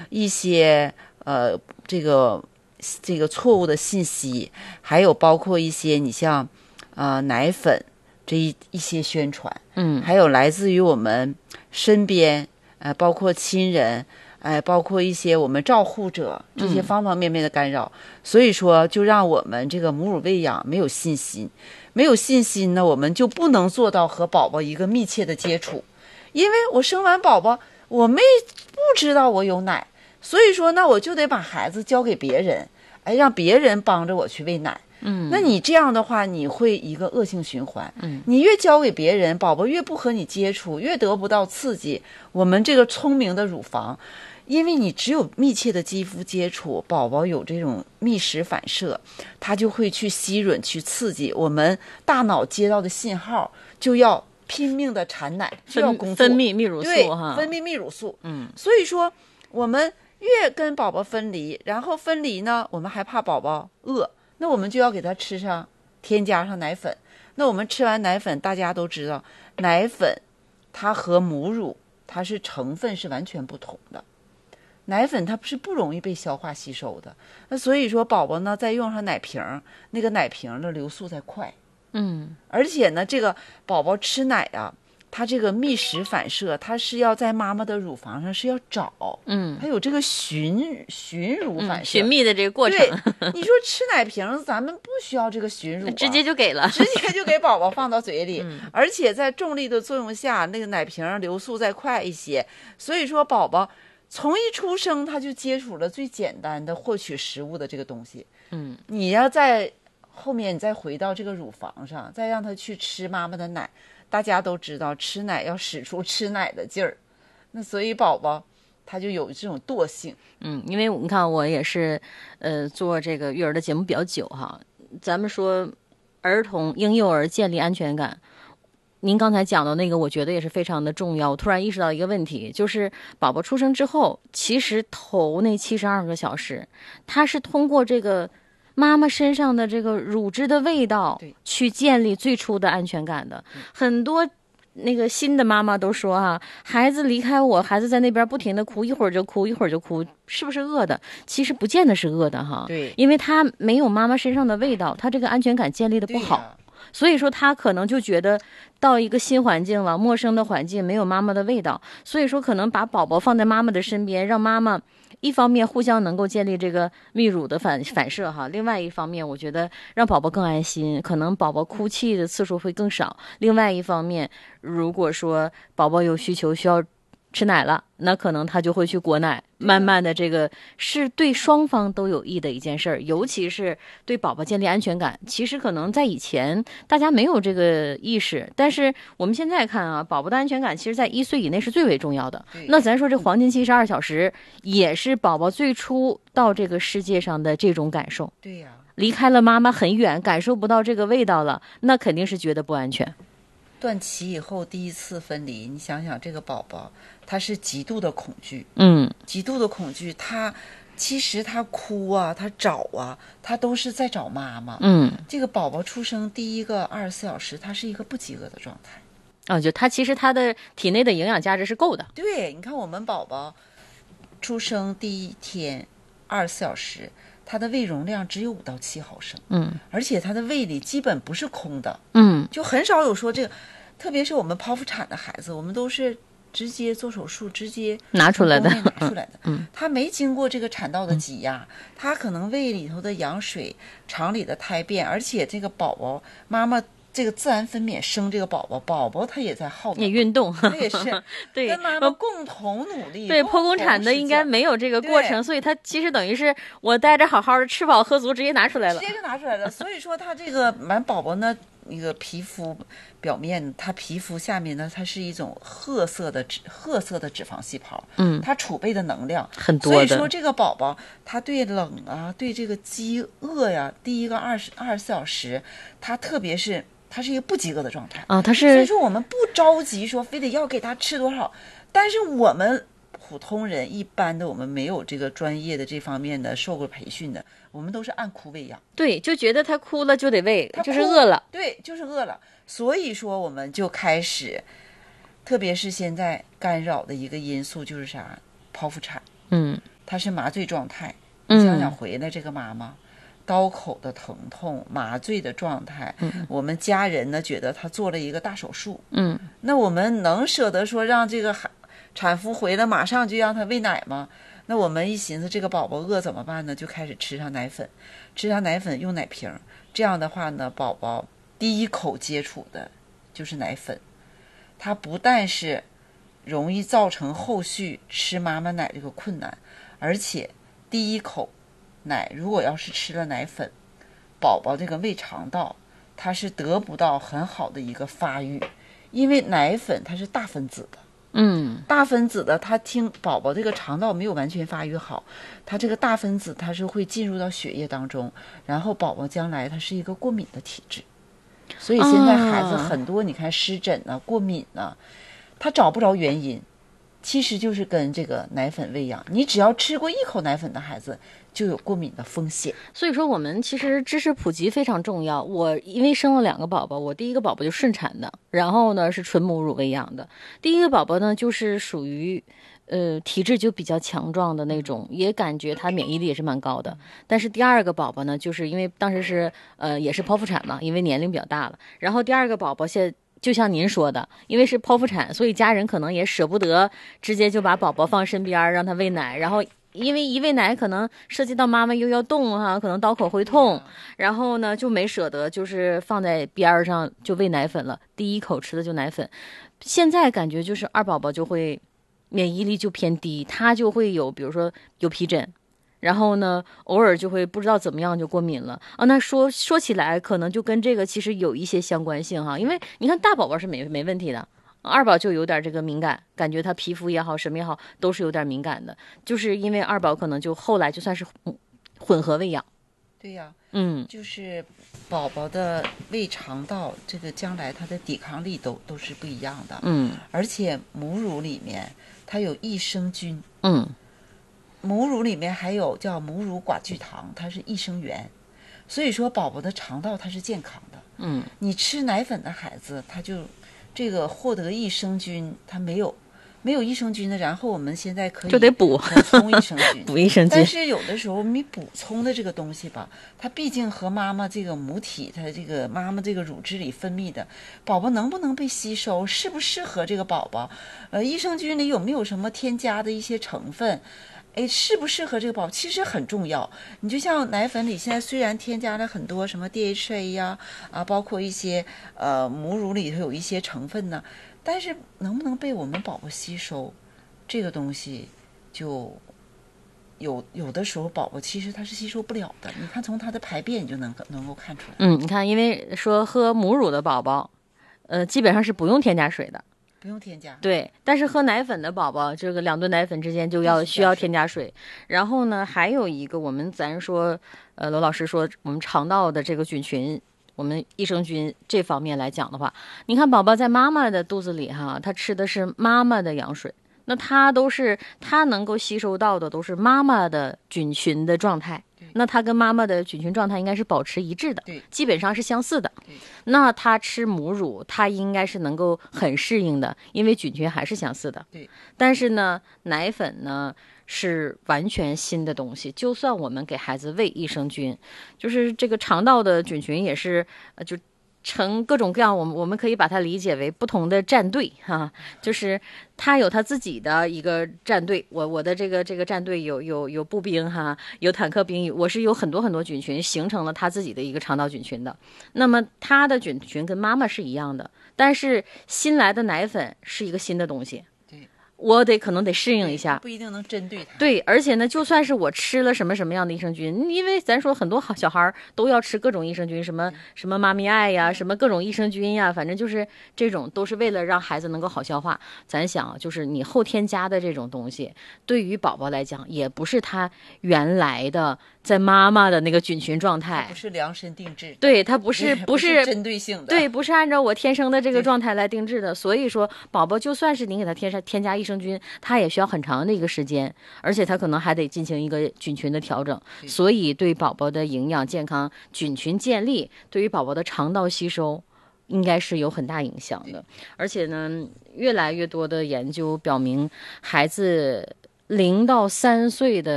一些这个错误的信息，还有包括一些你像奶粉这一些宣传，还有来自于我们身边包括亲人，包括一些我们照护者这些方方面面的干扰，所以说就让我们这个母乳喂养没有信心。没有信心呢，我们就不能做到和宝宝一个密切的接触，因为我生完宝宝，我不知道我有奶，所以说那我就得把孩子交给别人，让别人帮着我去喂奶。那你这样的话，你会一个恶性循环。你越交给别人，宝宝越不和你接触，越得不到刺激。我们这个聪明的乳房，因为你只有密切的肌肤接触，宝宝有这种觅食反射，他就会去吸吮去刺激，我们大脑接到的信号就要拼命的产奶，就要工作分泌泌乳素哈， 分泌泌乳素。所以说我们越跟宝宝分离，然后分离呢，我们还怕宝宝饿，那我们就要给他添加上奶粉。那我们吃完奶粉，大家都知道奶粉它和母乳它是成分是完全不同的，奶粉它是不容易被消化吸收的，那所以说宝宝呢再用上奶瓶，那个奶瓶的流速才快。而且呢这个宝宝吃奶啊，它这个觅食反射，它是要在妈妈的乳房上是要找，它有这个寻乳反射， 寻觅的这个过程。 对，你说吃奶瓶咱们不需要这个寻乳， 直接就给了， 直接就给宝宝放到嘴里，而且在重力的作用下，那个奶瓶流速再快一些，所以说宝宝从一出生他就接触了最简单的获取食物的这个东西。你要在后面你再回到这个乳房上，再让他去吃妈妈的奶，大家都知道吃奶要使出吃奶的劲儿，那所以宝宝他就有这种惰性。 因为你看我也是做这个育儿的节目比较久哈，咱们说儿童婴幼儿建立安全感，您刚才讲的那个我觉得也是非常的重要。我突然意识到一个问题，就是宝宝出生之后，其实头那72个小时他是通过这个妈妈身上的这个乳汁的味道去建立最初的安全感的。很多那个新的妈妈都说孩子离开我，孩子在那边不停的哭，一会儿就哭一会儿就哭，是不是饿的？其实不见得是饿的哈， 对， 因为他没有妈妈身上的味道，他这个安全感建立的不好，所以说他可能就觉得到一个新环境了，陌生的环境，没有妈妈的味道，所以说可能把宝宝放在妈妈的身边，让妈妈一方面互相能够建立这个泌乳的反射哈，另外一方面我觉得让宝宝更安心，可能宝宝哭泣的次数会更少。另外一方面，如果说宝宝有需求需要吃奶了，那可能他就会去裹奶，慢慢的这个是对双方都有益的一件事儿，尤其是对宝宝建立安全感。其实可能在以前大家没有这个意识，但是我们现在看宝宝的安全感其实在1岁以内是最为重要的。那咱说这黄金72小时也是宝宝最初到这个世界上的这种感受。 对呀， 离开了妈妈很远，感受不到这个味道了，那肯定是觉得不安全。 断脐以后第一次分离，你想想这个宝宝他是极度的恐惧，极度的恐惧，他其实他哭啊，他找啊，他都是在找妈妈。这个宝宝出生第一个24小时，他是一个不饥饿的状态。 就他其实他的体内的营养价值是够的。 对，你看我们宝宝出生第一天24小时，它的胃容量只有5到7毫升，而且它的胃里基本不是空的，就很少有说这个，特别是我们剖腹产的孩子，我们都是直接做手术，直接拿出来的， 他没经过这个产道的挤压，他可能胃里头的羊水、肠里的胎便，而且这个宝宝妈妈这个自然分娩生这个宝宝，宝宝他也在耗动， 也运动， 他也是对， 跟妈妈共同努力。 对，剖宫产的应该没有这个过程，所以他其实等于是我带着好好的吃饱喝足，直接拿出来了， 直接就拿出来了。所以说他这个满宝宝呢，那个皮肤表面，它皮肤下面呢，它是一种褐色的脂肪细胞，它储备的能量很多的。 所以说这个宝宝他对冷啊，对这个饥饿呀，第一个24小时，他特别是他是一个不饥饿的状态他是， 所以说我们不着急说非得要给他吃多少，但是我们普通人一般的，我们没有这个专业的这方面的受过培训的，我们都是按哭喂养。 对，就觉得他哭了就得喂，就是饿了。 对，就是饿了。所以说我们就开始，特别是现在干扰的一个因素就是啥？剖腹产。 它是麻醉状态。你想想回来这个妈妈，刀口的疼痛，麻醉的状态，我们家人呢觉得她做了一个大手术，那我们能舍得说让这个产妇回来马上就让她喂奶吗？那我们一寻思这个宝宝饿怎么办呢？就开始吃上奶粉，用奶瓶，这样的话呢，宝宝第一口接触的就是奶粉，它不但是容易造成后续吃妈妈奶这个困难，而且第一口奶如果要是吃了奶粉，宝宝这个胃肠道它是得不到很好的一个发育，因为奶粉它是大分子的，大分子的它宝宝这个肠道没有完全发育好，它这个大分子它是会进入到血液当中，然后宝宝将来它是一个过敏的体质，所以现在孩子很多你看湿疹啊、过敏啊，他找不着原因，其实就是跟这个奶粉喂养，你只要吃过一口奶粉的孩子就有过敏的风险。 所以说我们其实知识普及非常重要。我因为生了2个宝宝，我第一个宝宝就顺产的，然后呢是纯母乳喂养的。第一个宝宝呢就是属于体质就比较强壮的那种，也感觉他免疫力也是蛮高的。但是第2个宝宝呢，就是因为当时是也是剖腹产嘛，因为年龄比较大了，然后第2个宝宝就像您说的，因为是剖腹产，所以家人可能也舍不得直接就把宝宝放身边让他喂奶，然后因为一喂奶可能涉及到妈妈又要动可能刀口会痛，然后呢就没舍得就是放在边上就喂奶粉了，第一口吃的就奶粉。现在感觉就是2宝宝就会免疫力就偏低，他就会有比如说有皮疹，然后呢偶尔就会不知道怎么样就过敏了那说起来可能就跟这个其实有一些相关性因为你看大宝宝是没问题的，2宝就有点这个敏感，感觉他皮肤也好什么也好都是有点敏感的，就是因为2宝可能就后来就算是混合喂养。 对呀，就是宝宝的胃肠道这个将来他的抵抗力都是不一样的，而且母乳里面它有益生菌，母乳里面还有叫母乳寡聚糖，它是益生元，所以说宝宝的肠道它是健康的。你吃奶粉的孩子，他就这个获得益生菌，他没有益生菌的，然后我们现在可以就得补充益生菌， 补益生菌。 但是有的时候你补充的这个东西吧，它毕竟和妈妈这个母体，它这个妈妈这个乳汁里分泌的，宝宝能不能被吸收，适不适合这个宝宝，益生菌里有没有什么添加的一些成分，适不适合这个宝宝其实很重要。你就像奶粉里现在虽然添加了很多什么 DHA 呀，包括一些母乳里头有一些成分呢，但是能不能被我们宝宝吸收，这个东西就有的时候宝宝其实他是吸收不了的。你看从他的排便你就能够看出来。 你看因为说喝母乳的宝宝基本上是不用添加水的， 不用添加。 对，但是喝奶粉的宝宝，这个2顿奶粉之间就需要添加水。然后呢，还有一个咱说，罗老师说我们肠道的这个菌群，我们益生菌这方面来讲的话，你看宝宝在妈妈的肚子里他吃的是妈妈的羊水，那他能够吸收到的都是妈妈的菌群的状态。那他跟妈妈的菌群状态应该是保持一致的，基本上是相似的。那他吃母乳，他应该是能够很适应的，因为菌群还是相似的。但是呢，奶粉呢是完全新的东西，就算我们给孩子喂益生菌，就是这个肠道的菌群也是就成各种各样，我们可以把它理解为不同的战队就是他有他自己的一个战队，我的这个战队有步兵有坦克兵，我是有很多很多菌群形成了他自己的一个肠道菌群的。那么他的菌群跟妈妈是一样的，但是新来的奶粉是一个新的东西，我可能得适应一下， 不一定能针对他。 对，而且呢，就算是我吃了什么样的益生菌，因为咱说很多小孩都要吃各种益生菌，什么妈咪爱呀，什么各种益生菌呀，反正就是这种都是为了让孩子能够好消化。咱想，就是你后添加的这种东西，对于宝宝来讲，也不是他原来的在妈妈的那个菌群状态， 不是量身定制的， 对，它不是针对性的， 对，不是按照我天生的这个状态来定制的。所以说，宝宝就算是你给他添加益生菌，它也需要很长的一个时间，而且它可能还得进行一个菌群的调整。所以对宝宝的营养健康、菌群建立，对于宝宝的肠道吸收，应该是有很大影响的。而且呢，越来越多的研究表明，孩子0到3岁的